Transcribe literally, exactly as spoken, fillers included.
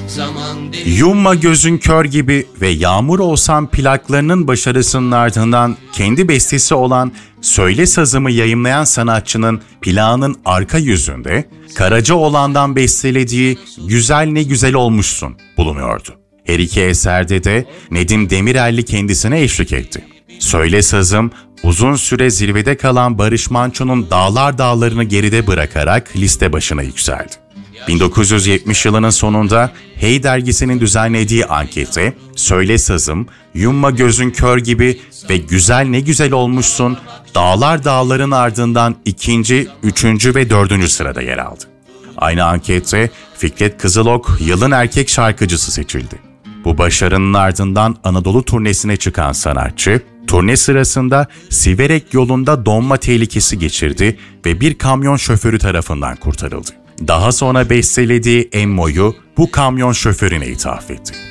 Yumma Gözün Kör Gibi ve Yağmur Olsam plaklarının başarısının ardından kendi bestesi olan Söyle Sazım'ı yayımlayan sanatçının plağının arka yüzünde Karacaoğlan'dan bestelediği Güzel Ne Güzel Olmuşsun bulunuyordu. Her iki eserde de Nedim Demirelli kendisine eşlik etti. Söyle Sazım, uzun süre zirvede kalan Barış Manço'nun Dağlar Dağları'nı geride bırakarak liste başına yükseldi. bin dokuz yüz yetmiş yılının sonunda Hey dergisinin düzenlediği ankete Söyle Sazım, Yumma Gözün Kör Gibi ve Güzel Ne Güzel Olmuşsun Dağlar Dağlar'ın ardından ikinci, üçüncü ve dördüncü sırada yer aldı. Aynı ankette Fikret Kızılok yılın erkek şarkıcısı seçildi. Bu başarının ardından Anadolu turnesine çıkan sanatçı, turne sırasında Siverek yolunda donma tehlikesi geçirdi ve bir kamyon şoförü tarafından kurtarıldı. Daha sonra bestelediği Emmo'yu bu kamyon şoförüne ithaf etti.